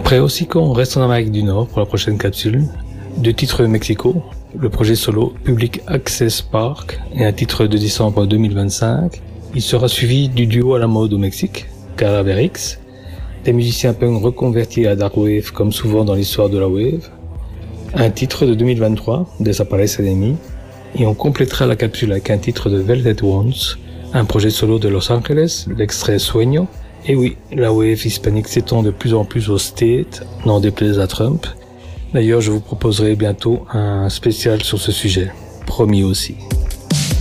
Après Hocico, on reste en Amérique du Nord pour la prochaine capsule. 2 titres de Mexico, le projet solo Public Access Park et un titre de décembre 2025. Il sera suivi du duo à la mode au Mexique, Calaverix, des musiciens punk reconvertis à dark wave comme souvent dans l'histoire de la wave. Un titre de 2023, Desaparece de mí, et on complétera la capsule avec un titre de Velvet Ones, un projet solo de Los Angeles, l'extrait Sueño. Et oui, la wave hispanique s'étend de plus en plus aux States, n'en déplaise à Trump. D'ailleurs, je vous proposerai bientôt un spécial sur ce sujet, promis aussi.